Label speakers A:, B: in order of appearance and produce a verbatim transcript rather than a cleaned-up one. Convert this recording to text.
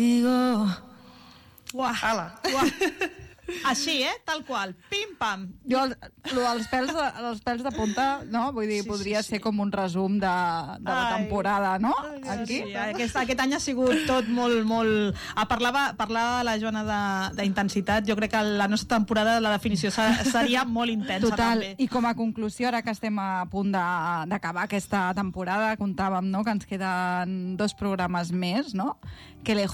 A: Uah,
B: Ala.
A: uah. Així, eh? Tal qual. Pim-pam.
C: Jo, el, lo dels pèls, de, els pèls de punta, no? Vull dir,
A: Sí,
C: podria
A: sí, sí.
C: ser com un resum de, de la
A: Ai.
C: temporada, no?
A: Sí,
C: Aquí.
A: sí, aquest, aquest any ha sigut tot molt, molt... Ah, parlava, parlava la Joana d'intensitat. Jo crec que la nostra temporada, la definició ser- seria molt intensa.
C: Total,
A: també.
C: i com a conclusió, ara que estem a punt de- d'acabar aquesta temporada, comptàvem, no?, que ens queden dos programes més, no? Que le